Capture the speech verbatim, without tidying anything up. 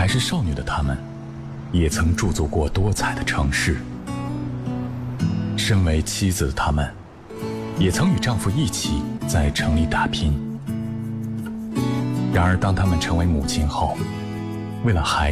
是少女的她们，也曾驻足过多彩的城市。身为妻子的她们，也曾与丈夫一起在城里打拼。然而当她们成为母亲后，为了孩